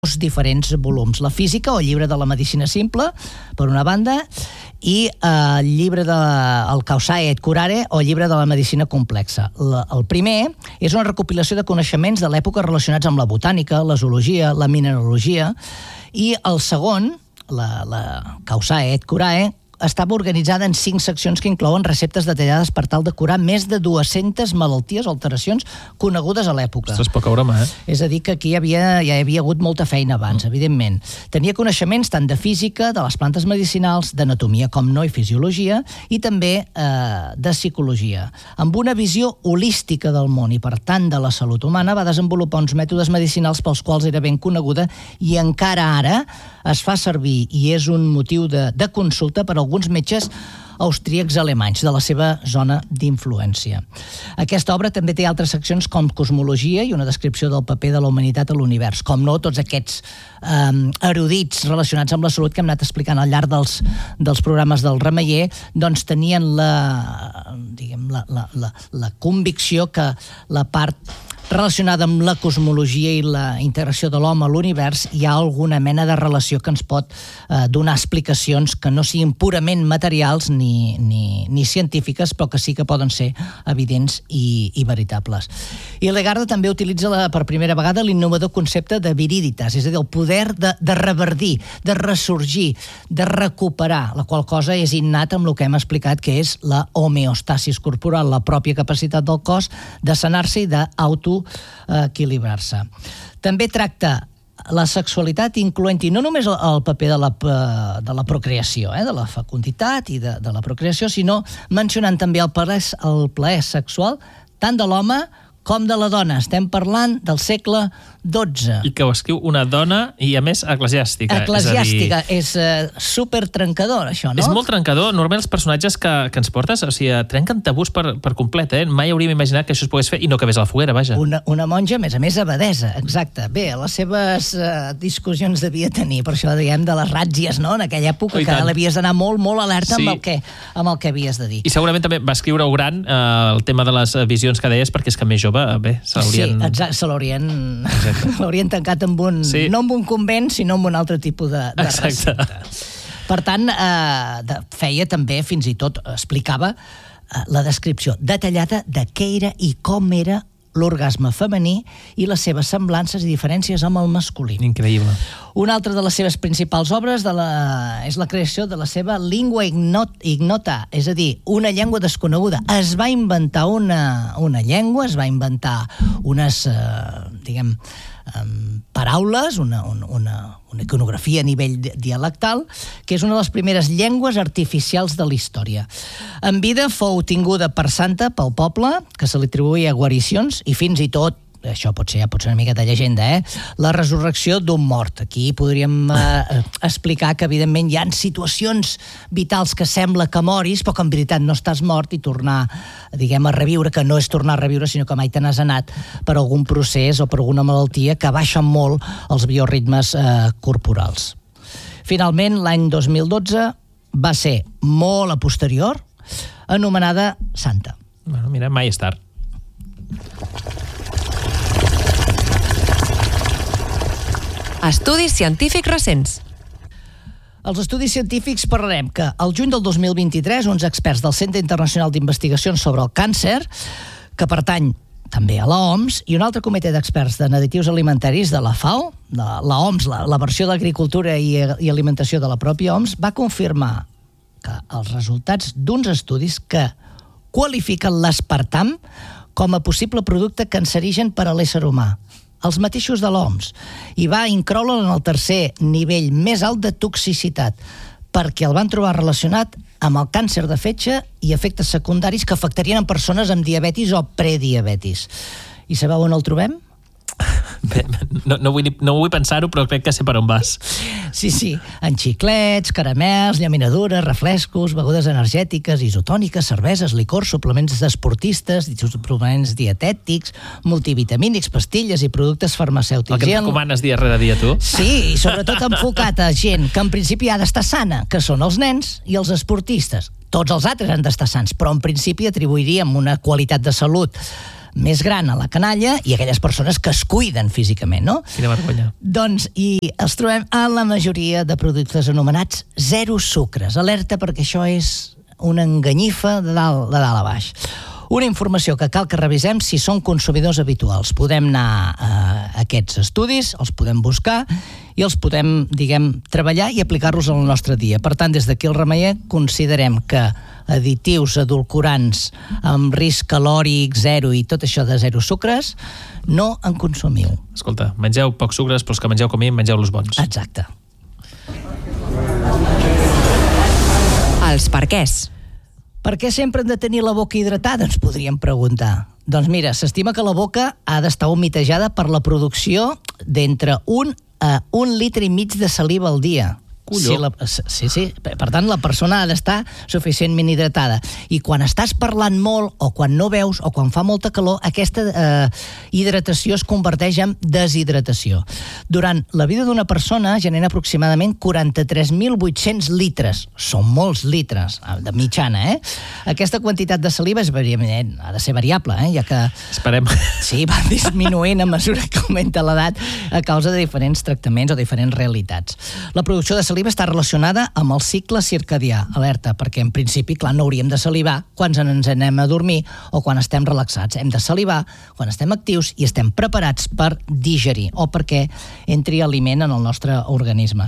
diferents volums. La física, o el llibre de la medicina simple, per una banda, i el llibre del Causae et Curare, o el llibre de la medicina complexa. El primer és una recopilació de coneixements de l'època relacionats amb la botànica, la zoologia, la mineralogia, i el segon, la Causae et Curae, estava organitzada en 5 seccions que inclouen receptes detallades per tal de curar més de 200 malalties o alteracions conegudes a l'època. Ostres, poca broma, eh? És a dir, que aquí ja hi havia hagut molta feina abans, evidentment. Tenia coneixements tant de física, de les plantes medicinals, d'anatomia, com no, i fisiologia, i també de psicologia. Amb una visió holística del món i, per tant, de la salut humana, va desenvolupar uns mètodes medicinals pels quals era ben coneguda i encara ara es fa servir i és un motiu de consulta per alguns metges austríacs alemanys de la seva zona d'influència. Aquesta obra també té altres seccions com cosmologia i una descripció del paper de la humanitat a l'univers. Com no, tots aquests erudits relacionats amb la salut que hem anat explicant al llarg dels programes del Remeier, doncs tenien la convicció que la part relacionada amb la cosmologia i la integració de l'home a l'univers hi ha alguna mena de relació que ens pot donar explicacions que no siguin purament materials ni científiques, però que sí que poden ser evidents i veritables. I Legarda també utilitza per primera vegada l'innovador concepte de viriditas, és a dir, el poder de reverdir, de ressorgir, de recuperar, la qual cosa és innata amb el que hem explicat, que és la homeostasis corporal, la pròpia capacitat del cos de sanar-se i d'autoequilibrar-se. També tracta la sexualitat, incloent-hi no només el paper de la procreació, de la fecunditat i de la procreació, sinó mencionant també el plaer sexual tant de l'home com de la dona. Estem parlant del segle XII. I que ho escriu una dona i, a més, eclesiàstica. Eclesiàstica. És super trencador, això, no? És molt trencador. Normalment els personatges que ens portes, o sigui, trenquen tabús per complet, eh? Mai hauríem imaginat que això es pogués fer i no acabés a la foguera, vaja. Una monja, a més abadesa, exacte. Bé, les seves discussions devia tenir, per això diem de les ràtzies, no?, en aquella època, que l'havies d'anar molt, molt alerta amb el que havies de dir. I segurament també va escriure-ho gran, el tema de les visions que deies, perquè és que més jove, bé, se l'haurien... Sí, exacte, se l'haurien tancat no amb un convent, sinó amb un altre tipus de recinte. Per tant, feia també, fins i tot explicava la descripció detallada de què era i com era l'orgasme femení i les seves semblances i diferències amb el masculí. Increïble. Una altra de les seves principals obres és la creació de la seva lingua ignota, és a dir, una llengua desconeguda. Es va inventar una llengua, es va inventar unes, paraules, una iconografia a nivell dialectal, que és una de les primeres llengües artificials de la història. En vida fou tinguda per santa pel poble, que se li atribuïa guaricions, i fins i tot, això pot ser una mica de llegenda, la resurrecció d'un mort. Aquí podríem explicar que, evidentment, hi ha situacions vitals que sembla que moris, però que en veritat no estàs mort, i tornar, a reviure, que no és tornar a reviure, sinó que mai te n'has anat per algun procés o per alguna malaltia que baixen molt els bioritmes corporals. Finalment, l'any 2012 va ser molt a posterior, anomenada santa. Bueno, mira, mai és tard. Estudis científics recents. Els estudis científics parlarem que al juny del 2023 uns experts del Centre Internacional d'Investigacions sobre el Càncer, que pertany també a l'OMS, i un altre comitè d'experts en additius alimentaris de la FAO, l'OMS, la versió d'Agricultura i Alimentació de la pròpia OMS, va confirmar que els resultats d'uns estudis que qualifiquen l'aspartam com a possible producte cancerigen per a l'ésser humà, els mateixos de l'OMS, i va incloure'l en el tercer nivell més alt de toxicitat, perquè el van trobar relacionat amb el càncer de fetge i efectes secundaris que afectarien persones amb diabetis o prediabetis. I sabeu on el trobem? Bé, no vull pensar-ho, però crec que sé per on vas. Sí, en xiclets, caramels, llaminadures, refrescos, begudes energètiques, isotòniques, cerveses, licors, suplements d'esportistes, suplements dietètics, multivitamínics, pastilles i productes farmacèutics. El que et recomanes dia rere dia, tu? Sí, i sobretot enfocat a gent que en principi ha d'estar sana, que són els nens i els esportistes. Tots els altres han d'estar sans, però en principi atribuiríem una qualitat de salut més gran a la canalla i aquelles persones que es cuiden físicament, no? Quina vergonya. Doncs, i els trobem a la majoria de productes anomenats zero sucres. Alerta, perquè això és una enganyifa de dalt a baix. Una informació que cal que revisem si són consumidors habituals. Podem anar a aquests estudis, els podem buscar i els podem, treballar i aplicar-los al nostre dia. Per tant, des d'aquí al Remeiet considerem que additius, edulcorants amb risc calòric zero i tot això de zero sucres, no en consumiu. Escolta, mengeu pocs sucres, però els que mengeu com a mínim, mengeu-los bons. Exacte. Els perquès. Per què sempre hem de tenir la boca hidratada, ens podríem preguntar. Doncs mira, s'estima que la boca ha d'estar humitejada per la producció d'entre 1 a 1,5 litres de saliva al dia. Sí. Per tant, la persona ha d'estar suficientment hidratada. I quan estàs parlant molt, o quan no veus, o quan fa molta calor, aquesta hidratació es converteix en deshidratació. Durant la vida d'una persona genera aproximadament 43.800 litres. Són molts litres, de mitjana, Aquesta quantitat de saliva ha de ser variable, ja que... Esperem. Sí, va disminuint a mesura que augmenta l'edat a causa de diferents tractaments o diferents realitats. La producció de saliva està relacionada amb el cicle circadià. Alerta, perquè en principi, clar, no hauríem de salivar quan ens anem a dormir o quan estem relaxats. Hem de salivar quan estem actius i estem preparats per digerir o perquè entri aliment en el nostre organisme.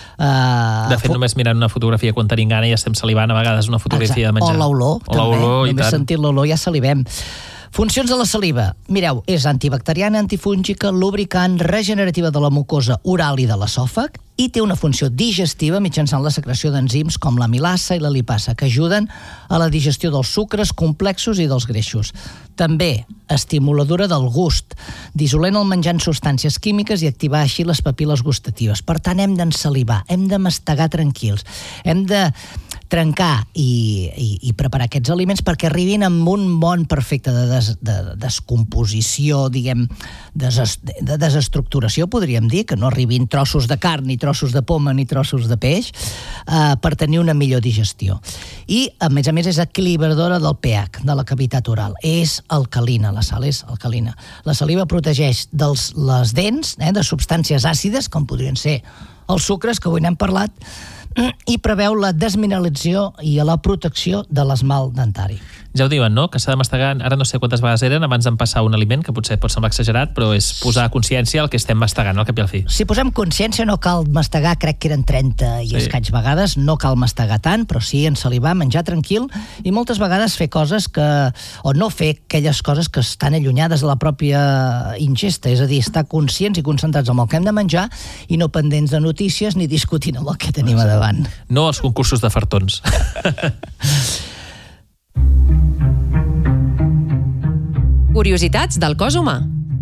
De fet, només mirant una fotografia quan tenim gana i estem salivant a vegades una fotografia de menjar. O l'olor, també. Només sentir l'olor ja salivem. Funcions de la saliva. Mireu, és antibacteriana, antifúngica, lubricant, regenerativa de la mucosa oral i de l'esòfag i té una funció digestiva mitjançant la secreció d'enzims com l'amilasa i la lipasa, que ajuden a la digestió dels sucres complexos i dels greixos. També estimuladora del gust, dissolent el menjar en substàncies químiques i activar així les papil·les gustatives. Per tant, hem d'ensalivar, hem de mastegar tranquils, hem de trencar i preparar aquests aliments perquè arribin amb un bon perfecte de descomposició, de desestructuració, podríem dir, que no arribin trossos de carn, ni trossos de poma, ni trossos de peix, per tenir una millor digestió. I, a més, és equilibradora del pH, de la cavitat oral. És alcalina, la sal és alcalina. La saliva protegeix les dents de substàncies àcides, com podrien ser els sucres, que avui n'hem parlat, i preveu la desmineralització i la protecció de l'esmalt dentari. Ja ho diuen, no? Que s'ha de mastegar, ara no sé quantes vegades eren, abans d'empassar un aliment, que potser pot semblar exagerat, però és posar consciència al que estem mastegant, al cap i al fi. Si posem consciència no cal mastegar, crec que eren 30 i escaig vegades, no cal mastegar tant, però sí ensalivar, menjar tranquil, i moltes vegades fer coses o no fer aquelles coses que estan allunyades de la pròpia ingesta, és a dir, estar conscients i concentrats en el que hem de menjar i no pendents de notícies ni discutint amb el que tenim a davant. No als concursos de fartons. Curiositats del cos humà.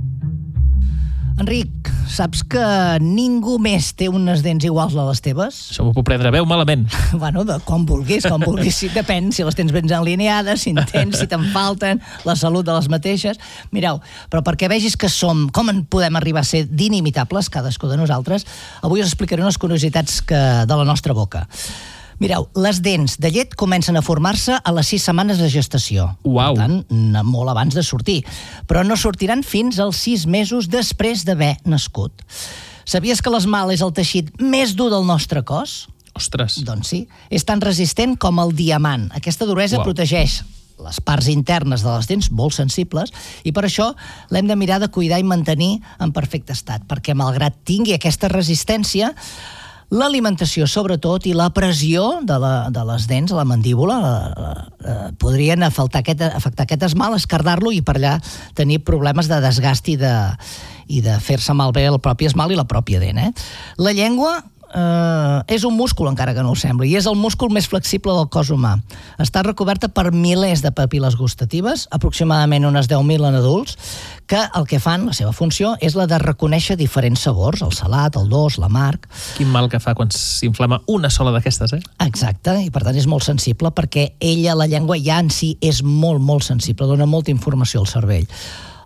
Enric, saps que ningú més té unes dents iguals a les teves? Això m'ho puc prendre bé o malament? Bueno, com vulguis. Sí, depèn si les tens ben alineades, si en tens, si te'n falten, la salut de les mateixes. Mireu, però perquè vegis com en podem arribar a ser d'inimitables, cadascú de nosaltres, avui us explicaré unes curiositats de la nostra boca. Mireu, les dents de llet comencen a formar-se a les 6 setmanes de gestació. Uau! Per tant, molt abans de sortir. Però no sortiran fins als 6 mesos després d'haver nascut. Sabies que l'esmalt és el teixit més dur del nostre cos? Ostres! Doncs sí, és tan resistent com el diamant. Aquesta duresa protegeix les parts internes de les dents, molt sensibles, i per això l'hem de mirar de cuidar i mantenir en perfecte estat, perquè malgrat tingui aquesta resistència, l'alimentació, sobretot, i la pressió de les dents, a la mandíbula, podrien afectar aquest esmalt, esquerdar-lo i per allà tenir problemes de desgast i de fer-se malbé el propi esmalt i la pròpia dent. La llengua és un múscul, encara que no ho sembli, i és el múscul més flexible del cos humà. Està recoberta per milers de papil·les gustatives, aproximadament unes 10.000 en adults, que el que fan, la seva funció, és la de reconèixer diferents sabors, el salat, el dolç, l'amarg. Quin mal que fa quan s'inflama una sola d'aquestes, Exacte, i per tant és molt sensible perquè ella, la llengua, ja en si és molt, molt sensible, dona molta informació al cervell.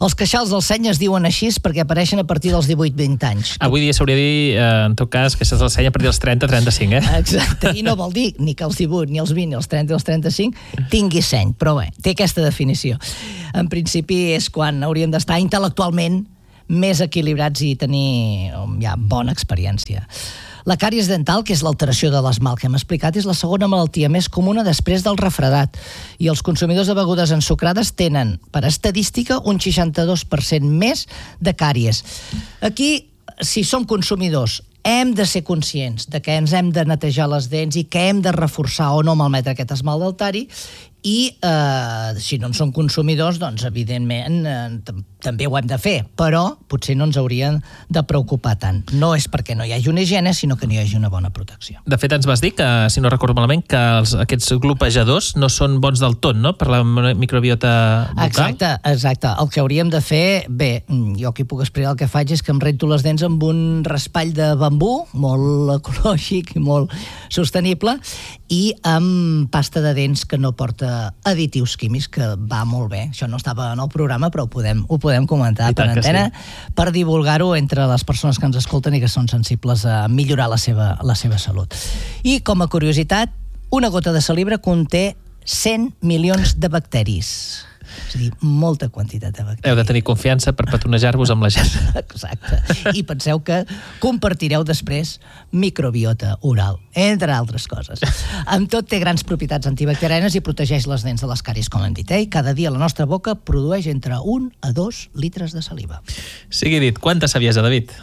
Els queixals del seny es diuen així perquè apareixen a partir dels 18-20 anys. Avui dia s'hauria de dir, en tot cas, queixals del seny a partir dels 30-35, Exacte, i no vol dir ni que els 18, ni els 20, ni els 30, ni els 35 tingui seny, però bé, té aquesta definició. En principi és quan hauríem d'estar intel·lectualment més equilibrats i tenir ja bona experiència. La càries dental, que és l'alteració de l'esmalt que hem explicat, és la segona malaltia més comuna després del refredat. I els consumidors de begudes ensucrades tenen, per estadística, un 62% més de càries. Aquí, si som consumidors, hem de ser conscients de que ens hem de netejar les dents i que hem de reforçar o no malmetre aquest esmalt dentari, i si no en som consumidors, doncs evidentment també ho hem de fer, però potser no ens haurien de preocupar tant. No és perquè no hi hagi una higiene, sinó que no hi hagi una bona protecció. De fet, ens vas dir que, si no recordo malament, que aquests glopejadors no són bons del tot, no?, per la microbiota bucal. Exacte. El que hauríem de fer, bé, jo aquí puc explicar, el que faig és que em rento les dents amb un raspall de bambú, molt ecològic i molt sostenible, i amb pasta de dents que no porta additius químics, que va molt bé. Això no estava en el programa, però ho podem comentar per antena, per divulgar-ho entre les persones que ens escolten i que són sensibles a millorar la seva salut. I com a curiositat, una gota de saliva conté 100 milions de bacteris. És a dir, molta quantitat de bacteris. Heu de tenir confiança per petonejar-vos amb la gent. Exacte. I penseu que compartireu després microbiota oral, entre altres coses. Amb tot, té grans propietats antibacterianes i protegeix les dents de les càries, com hem dit. I cada dia la nostra boca produeix entre 1 a 2 litres de saliva. Sigui dit, quanta saviesa, David?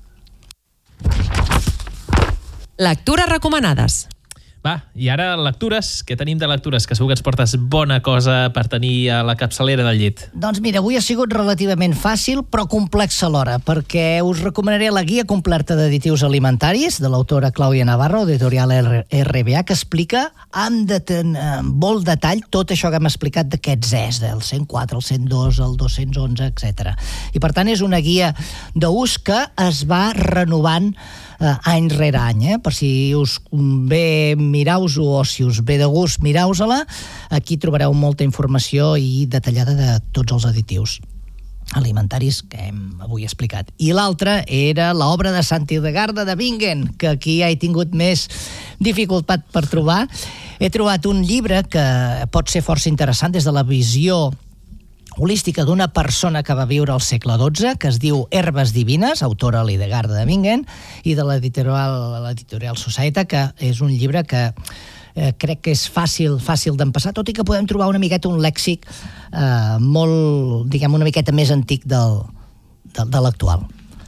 Lectures recomanades. Va, i ara lectures. Què tenim de lectures? Que segur que ens portes bona cosa per tenir a la capçalera del llit. Doncs mira, avui ha sigut relativament fàcil, però complex alhora, perquè us recomanaré la guia completa d'additius alimentaris de l'autora Clàudia Navarro, editorial RBA, que explica amb molt detall tot això que hem explicat d'aquests ES, el 104, el 102, el 211, etc. I per tant és una guia d'ús que es va renovant any rere any, per si us ve mirau-ho o si us ve de gust mirau-la, aquí trobareu molta informació i detallada de tots els additius alimentaris que hem avui explicat. I l'altra era l'obra de Sant Hildegarda de Bingen, que aquí ja he tingut més dificultat per trobar. He trobat un llibre que pot ser força interessant des de la visió holística d'una persona que va viure al segle XII, que es diu Herbes Divines, autora Hildegarda de Bingen, i de l'editorial Societa, que és un llibre que crec que és fàcil d'empassar, tot i que podem trobar una miqueta un lèxic molt, diguem, una miqueta més antic de l'actual.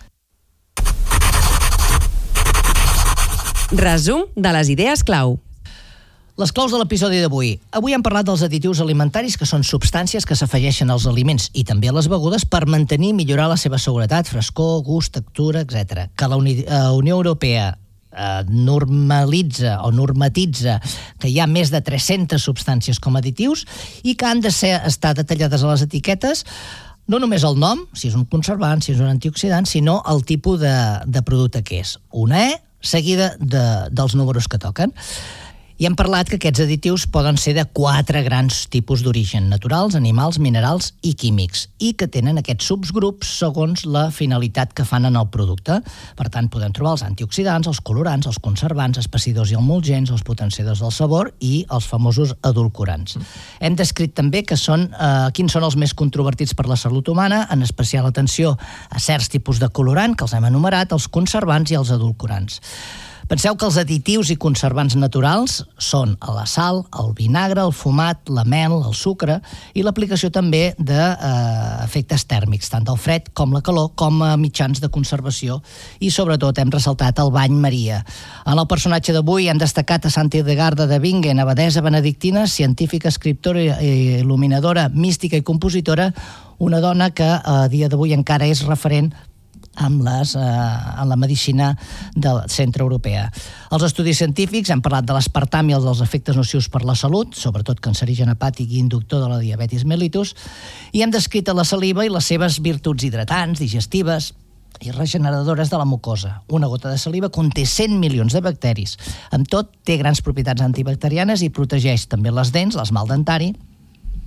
Resum de les idees clau. Les claus de l'episodi d'avui. Avui hem parlat dels additius alimentaris, que són substàncies que s'afegeixen als aliments i també a les begudes per mantenir i millorar la seva seguretat, frescor, gust, textura, etc. Que la Unió Europea normalitza o normatitza que hi ha més de 300 substàncies com a additius i que han estar detallades a les etiquetes, no només el nom, si és un conservant, si és un antioxidant, sinó el tipus de producte que és. Una E seguida dels números que toquen. I hem parlat que aquests additius poden ser de 4 grans tipus d'origen: naturals, animals, minerals i químics, i que tenen aquests subgrups segons la finalitat que fan en el producte. Per tant, podem trobar els antioxidants, els colorants, els conservants, espessidors i emulgents, els potenciadors del sabor i els famosos edulcorants. Hem descrit també que quins són els més controvertits per la salut humana, en especial atenció a certs tipus de colorant, que els hem enumerat, els conservants i els edulcorants. Penseu que els additius i conservants naturals són la sal, el vinagre, el fumat, la mel, el sucre i l'aplicació també d'efectes tèrmics, tant del fred com la calor, com a mitjans de conservació, i sobretot hem ressaltat el bany maria. En el personatge d'avui hem destacat a Sant Hildegarda de Bingen, abadessa benedictina, científica, escriptora, il·luminadora, mística i compositora, una dona que a dia d'avui encara és referent en la medicina del centre europea. Els estudis científics, hem parlat de l'aspartam i dels efectes nocius per la salut, sobretot cancerigen hepàtic i inductor de la diabetis mellitus, i hem descrit la saliva i les seves virtuts hidratants, digestives i regeneradores de la mucosa. Una gota de saliva conté 100 milions de bacteris. Amb tot, té grans propietats antibacterianes i protegeix també les dents, l'esmalt dentari,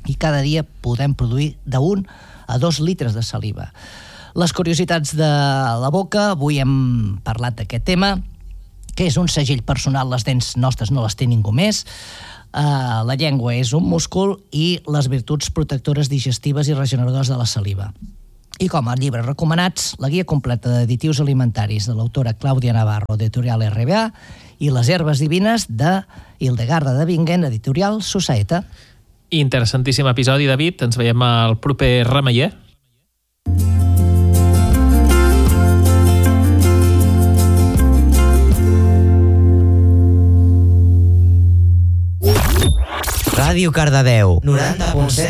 i cada dia podem produir d'1 a 2 litres de saliva. Les curiositats de la boca, avui hem parlat d'aquest tema, que és un segell personal, les dents nostres no les té ningú més, la llengua és un múscul i les virtuts protectores digestives i regeneradores de la saliva. I com a llibres recomanats, la guia completa d'additius alimentaris de l'autora Clàudia Navarro, editorial RBA, i les herbes divines de Hildegarda de Bingen, editorial Susaeta. Interessantíssim episodi, David. Ens veiem al proper Remeier. Ràdio Cardedeu, 90.7